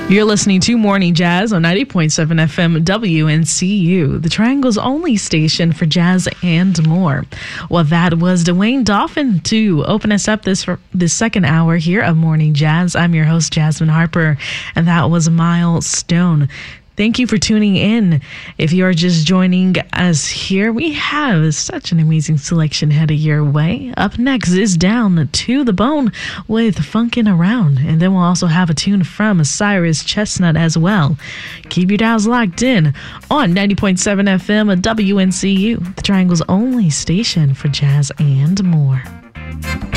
You're listening to Morning Jazz on 90.7 FM WNCU, the Triangle's only station for jazz and more. Well, that was Dwayne Dolphin to open us up this second hour here of Morning Jazz. I'm your host, Jasmine Harper, and that was Milestone. Thank you for tuning in. If you're just joining us here, we have such an amazing selection headed your way. Up next is Down to the Bone with Funkin' Around. And then we'll also have a tune from Cyrus Chestnut as well. Keep your dials locked in on 90.7 FM WNCU, the Triangle's only station for jazz and more.